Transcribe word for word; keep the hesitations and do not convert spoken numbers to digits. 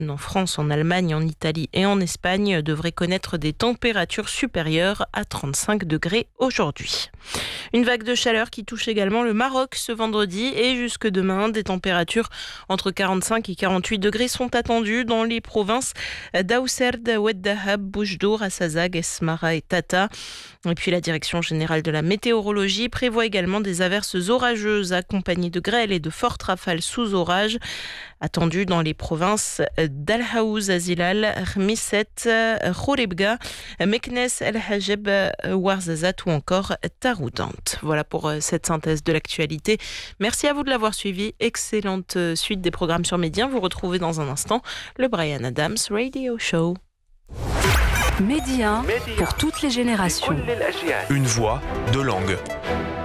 en France, en Allemagne, en Italie et en Espagne devraient connaître des températures supérieures à trente-cinq degrés aujourd'hui. Une vague de chaleur qui touche également le Maroc ce vendredi et jusque demain. Des températures entre quarante-cinq et quarante-huit degrés sont attendues dans les provinces d'Aousserd, Oued Dahab, Boujdour, Assazag, Esmara et Tata. Et puis la Direction générale de la météorologie prévoit également des averses orageuses accompagnées de grêle et de fortes rafales sous orage attendues dans les provinces d'Al Haouz, Azilal, Khmisset, Khouribga, Meknes, El Hajeb, Ouarzazate ou encore Taroudant. Voilà pour cette synthèse de l'actualité. Merci à vous de l'avoir suivi. Excellente suite des programmes sur Média. Vous retrouvez dans un instant le Bryan Adams Radio Show. Média pour toutes les générations. Une voix, deux langues.